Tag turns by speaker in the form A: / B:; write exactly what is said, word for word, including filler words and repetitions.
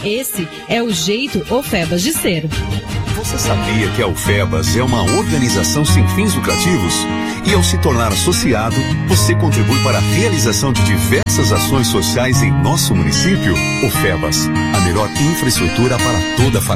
A: Esse é o jeito OFEBAS de ser.
B: Você sabia que a OFEBAS é uma organização sem fins lucrativos? E ao se tornar associado, você contribui para a realização de diversas ações sociais em nosso município? OFEBAS, a melhor infraestrutura para toda a família.